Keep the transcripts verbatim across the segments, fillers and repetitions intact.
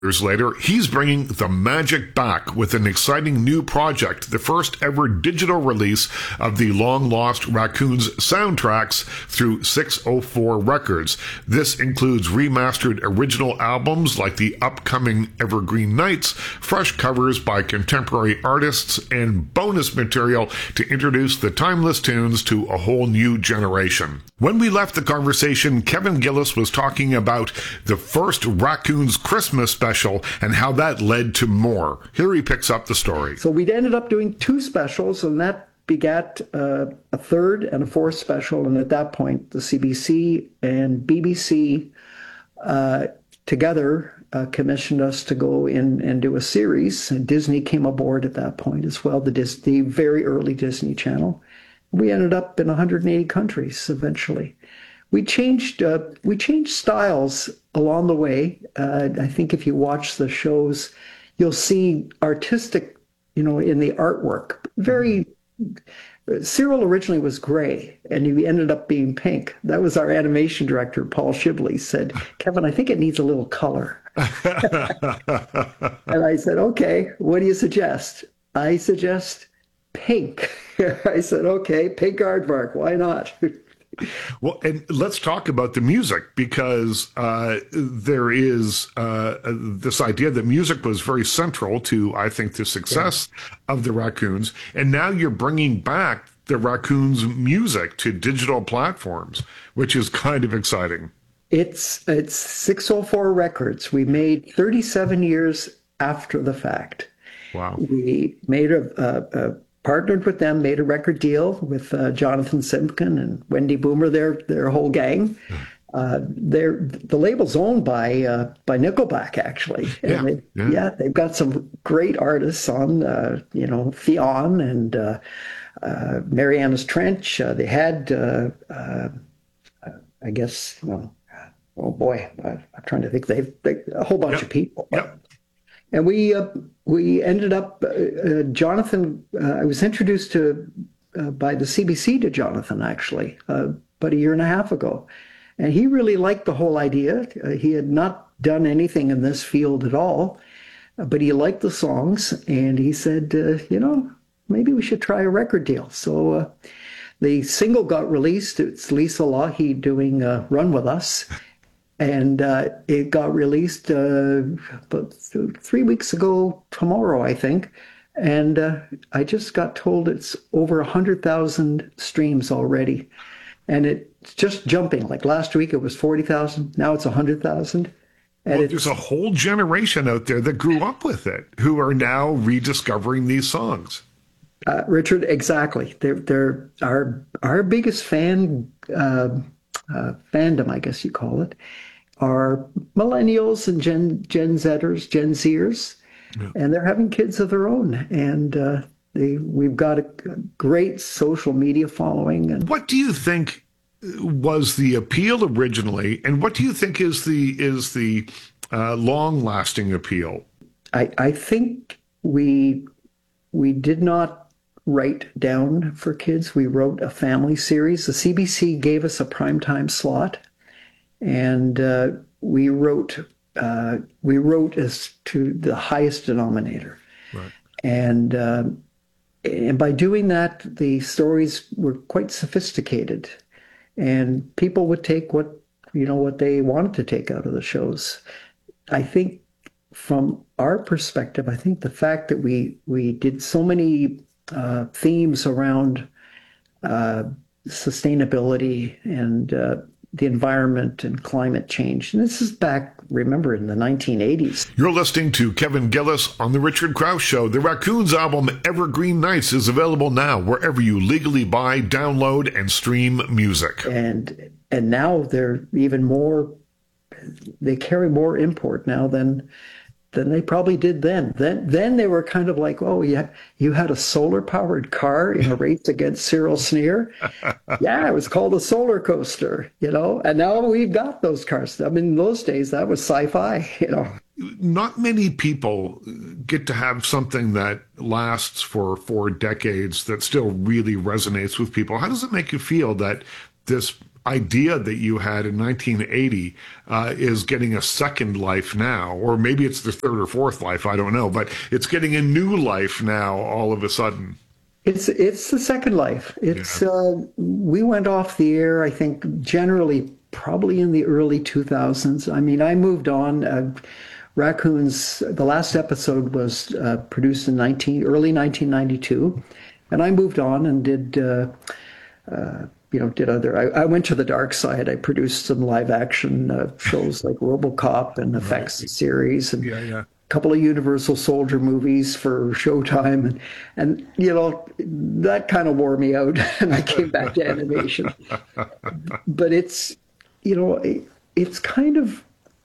Years later, he's bringing the magic back with an exciting new project, the first ever digital release of the long-lost Raccoons soundtracks through six oh four Records. This includes remastered original albums like the upcoming Evergreen Nights, fresh covers by contemporary artists, and bonus material to introduce the timeless tunes to a whole new generation. When we left the conversation, Kevin Gillis was talking about the first Raccoons Christmas special and how that led to more. Here he picks up the story. So we ended up doing two specials, and that begat uh, a third and a fourth special. And at that point, the C B C and B B C uh, together uh, commissioned us to go in and do a series. And Disney came aboard at that point as well, the, Dis- the very early Disney Channel. We ended up in one hundred eighty countries eventually. We changed uh, we changed styles along the way. Uh, I think if you watch the shows, you'll see artistic, you know, in the artwork. Very Cyril originally was gray, and he ended up being pink. That was our animation director, Paul Shibley, said, "Kevin, I think it needs a little color." And I said, "Okay, what do you suggest?" I suggest pink. I said, "Okay, pink aardvark. Why not?" Well, and let's talk about the music, because uh, there is uh, this idea that music was very central to, I think, the success yeah. of the Raccoons. And now you're bringing back the Raccoons music to digital platforms, which is kind of exciting. It's it's six oh four Records. We made thirty-seven years after the fact. Wow. We made a, a, a partnered with them, made a record deal with uh, Jonathan Simpkin and Wendy Boomer, their their whole gang. Uh, they're the label's owned by uh, by Nickelback, actually. And yeah, they, yeah, yeah, they've got some great artists on, uh, you know, Fionn and uh, uh, Mariana's Trench. Uh, they had, uh, uh, I guess, well, oh boy, I, I'm trying to think. They've they, a whole bunch yep. of people. Yep. And we uh, we ended up, uh, uh, Jonathan, uh, I was introduced to uh, by the C B C to Jonathan, actually, uh, about a year and a half ago. And he really liked the whole idea. Uh, he had not done anything in this field at all, uh, but he liked the songs. And he said, uh, you know, maybe we should try a record deal. So uh, the single got released. It's Lisa Lahi doing uh, Run With Us. And uh, it got released uh, about th- three weeks ago tomorrow, I think. And uh, I just got told it's over one hundred thousand streams already. And it's just jumping. Like last week, it was forty thousand. Now it's one hundred thousand. And well, there's a whole generation out there that grew up with it who are now rediscovering these songs. Uh, Richard, exactly. They're, they're our, our biggest fan uh, uh, fandom, I guess you call it, are millennials and Gen Gen Zers, Gen Zers, yeah. And they're having kids of their own. And uh, they we've got a great social media following. And what do you think was the appeal originally, and what do you think is the is the uh, long-lasting appeal? I, I think we we did not write down for kids. We wrote a family series. The C B C gave us a primetime slot. And uh, we wrote uh, we wrote as to the highest denominator, right. and uh, and by doing that, the stories were quite sophisticated, and people would take what you know what they wanted to take out of the shows. I think, from our perspective, I think the fact that we we did so many uh, themes around uh, sustainability and uh, the environment and climate change. And this is back, remember, in the nineteen eighties. You're listening to Kevin Gillis on The Richard Krause Show. The Raccoons album Evergreen Nights is available now wherever you legally buy, download, and stream music. And and now they're even more, they carry more import now than than they probably did then. Then then they were kind of like, oh, yeah, you had a solar-powered car in a race against Cyril Sneer? Yeah, it was called a solar coaster, you know? And now we've got those cars. I mean, in those days, that was sci-fi, you know? Not many people get to have something that lasts for four decades that still really resonates with people. How does it make you feel that this idea that you had in nineteen eighty uh, is getting a second life now, or maybe it's the third or fourth life, I don't know, but it's getting a new life now all of a sudden. It's it's the second life. It's yeah. uh, we went off the air, I think, generally probably in the early two thousands. I mean, I moved on. Uh, Raccoons, the last episode was uh, produced in nineteen early nineteen ninety-two, and I moved on and did. Uh, uh, You know, did other. I, I went to the dark side. I produced some live action uh, shows like RoboCop and Effects right. series, and yeah, yeah. a couple of Universal Soldier movies for Showtime, and and you know that kind of wore me out, and I came back to animation. But it's, you know, it, it's kind of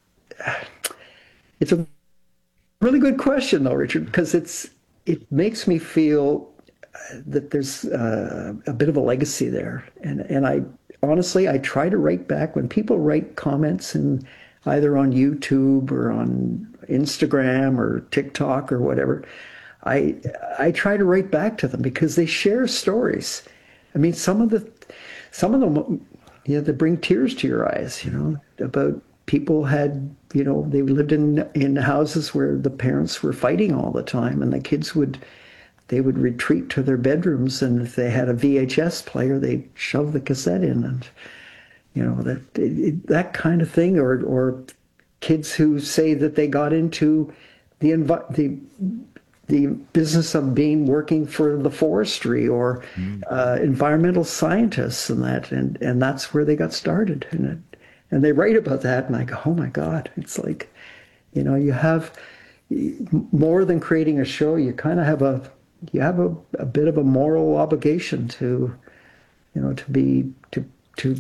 it's a really good question though, Richard, because it's it makes me feel that there's uh, a bit of a legacy there. And and I honestly, I try to write back when people write comments and either on YouTube or on Instagram or TikTok or whatever, I I try to write back to them because they share stories. I mean, some of the some of them, you know, they bring tears to your eyes, you know, about people had, you know, they lived in in houses where the parents were fighting all the time, and the kids would they would retreat to their bedrooms, and if they had a V H S player, they'd shove the cassette in, and you know that it, that kind of thing, or or kids who say that they got into the envi- the the business of being working for the forestry or mm. uh, environmental scientists and that, and and that's where they got started, and it, and they write about that, and I go, oh my God, it's like, you know, you have more than creating a show, you kind of have a you have a, a bit of a moral obligation to, you know, to be, to, to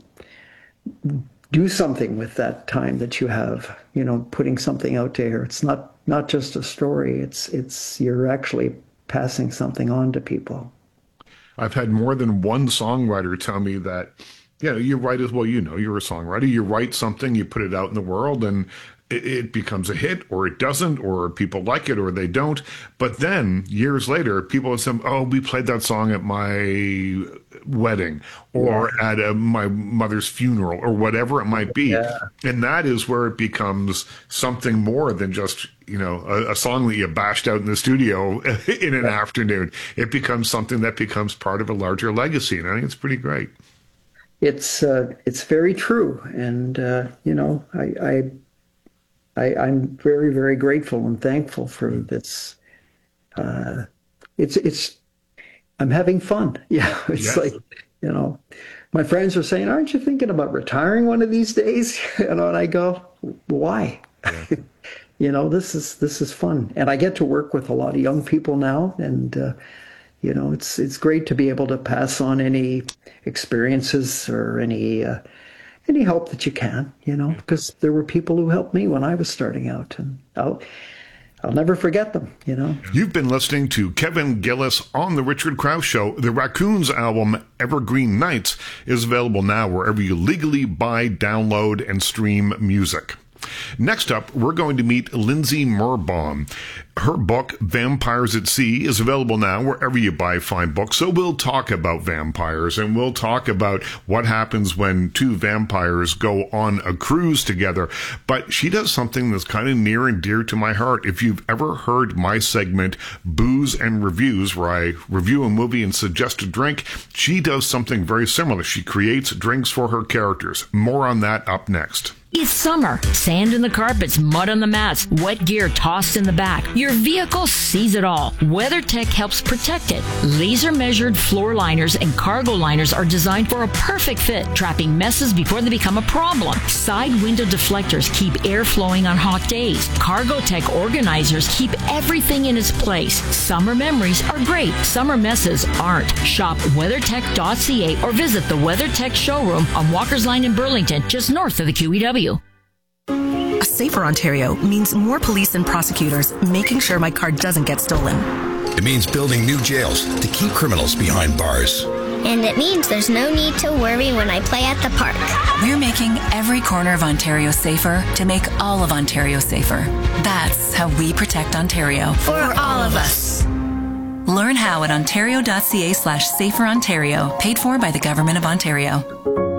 do something with that time that you have, you know, putting something out there. It's not, not just a story. It's, it's, you're actually passing something on to people. I've had more than one songwriter tell me that, you know, you write as well, you know, you're a songwriter, you write something, you put it out in the world, and it becomes a hit, or it doesn't, or people like it, or they don't. But then years later, people will say, oh, we played that song at my wedding, or yeah. at a, my mother's funeral, or whatever it might be. Yeah. And that is where it becomes something more than just, you know, a, a song that you bashed out in the studio in an yeah. afternoon. It becomes something that becomes part of a larger legacy. And I think it's pretty great. It's, uh, it's very true. And, uh, you know, I, I I, I'm very, very grateful and thankful for this. Uh, it's, it's, I'm having fun. Yeah. It's yes. like, you know, my friends are saying, aren't you thinking about retiring one of these days? You know, and I go, why? Yeah. You know, this is, this is fun. And I get to work with a lot of young people now. And, uh, you know, it's, it's great to be able to pass on any experiences or any, uh, any help that you can, you know, because there were people who helped me when I was starting out, and I'll, I'll never forget them, you know. You've been listening to Kevin Gillis on The Richard Krause Show. The Raccoons album, Evergreen Nights, is available now wherever you legally buy, download, and stream music. Next up, we're going to meet Lindsay Mirbaum. Her book, Vampires at Sea, is available now wherever you buy fine books. So we'll talk about vampires, and we'll talk about what happens when two vampires go on a cruise together. But she does something that's kind of near and dear to my heart. If you've ever heard my segment, Booze and Reviews, where I review a movie and suggest a drink, she does something very similar. She creates drinks for her characters. More on that up next. It's summer. Sand in the carpets, mud on the mats, wet gear tossed in the back. Your vehicle sees it all. WeatherTech helps protect it. Laser-measured floor liners and cargo liners are designed for a perfect fit, trapping messes before they become a problem. Side window deflectors keep air flowing on hot days. Cargotech organizers keep everything in its place. Summer memories are great. Summer messes aren't. Shop weathertech dot c a or visit the WeatherTech showroom on Walker's Line in Burlington, just north of the Q E W. A safer Ontario means more police and prosecutors making sure my car doesn't get stolen. It means building new jails to keep criminals behind bars. And it means there's no need to worry when I play at the park. We're making every corner of Ontario safer to make all of Ontario safer. That's how we protect Ontario. For all of us. Learn how at ontario dot c a slash safer Ontario, paid for by the Government of Ontario.